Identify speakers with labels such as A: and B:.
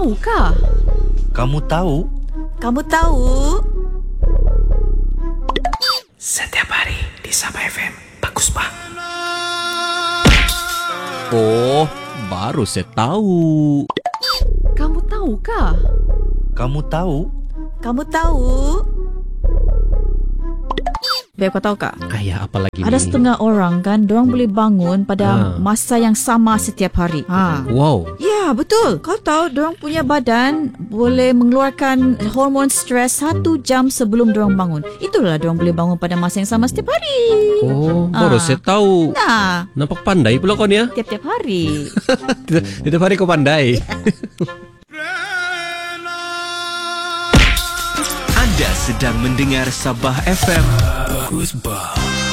A: tahukah?
B: Kamu tahu?
A: Kamu tahu?
B: Setiap hari di Sabah FM. Bagus, Pak.
C: Oh, baru saya tahu.
A: Kamu tahukah?
B: Kamu tahu?
A: Kamu tahu? Biar kau tahu kak,
C: Ayah, apa lagi
A: ada
C: ni?
A: setengah orang kan, diorang boleh bangun pada masa yang sama setiap hari.
C: Wow.
A: Ya, betul. Kau tahu diorang punya badan boleh mengeluarkan hormon stres 1 jam sebelum diorang bangun. Itulah diorang boleh bangun pada masa yang sama setiap hari.
C: Oh, baru saya tahu.
A: Nah,
C: Nampak pandai pula kau ni ya.
A: tiap-tiap hari.
C: Tiap hari kau pandai.
B: Anda sedang mendengar Sabah FM. Bagus, Pak.